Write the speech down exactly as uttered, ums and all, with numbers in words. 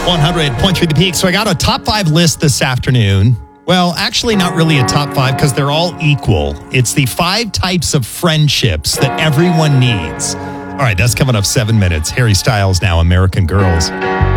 one hundred point three The Peak. So I got a top five list this afternoon. Well, actually not really a top five because they're all equal. It's the five types of friendships that everyone needs. All right, that's coming up seven minutes. Harry Styles now, American Girls.